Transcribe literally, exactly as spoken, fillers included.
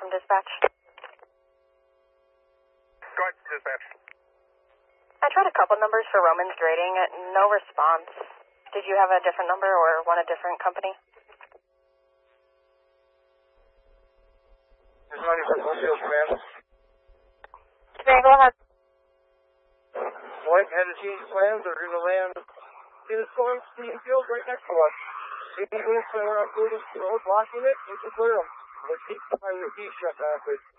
from dispatch. Go ahead, dispatch. I tried a couple numbers for Roman's grading, no response. Did you have a different number or want a different company? There's ninety-four Goldfield command. Today, go ahead. White had to change plans. They're going to land in the storm steam field right next to us. If you go somewhere on Google Road blocking it, you can clear them. Let's keep the highway shut down, please.